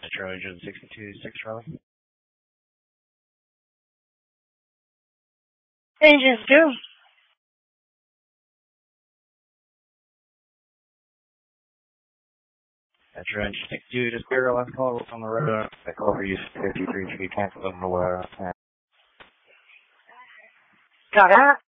Charlie Joe 62-6 Charlie. Engines 2. Metro Engine 62 to Square, last call on the road. I call for use 53 to be canceled on the wire. Got that?